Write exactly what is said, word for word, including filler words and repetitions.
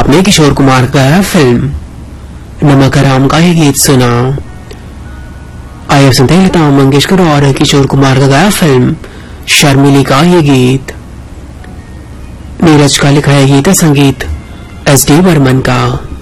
आपने किशोर कुमार का फिल्म नमक हराम का ये गीत सुना। आइए सुनते हैं लता मंगेशकर और किशोर कुमार का गाया फिल्म शर्मिली का ये गीत। नीरज का लिखा है गीत, संगीत एस डी बर्मन का।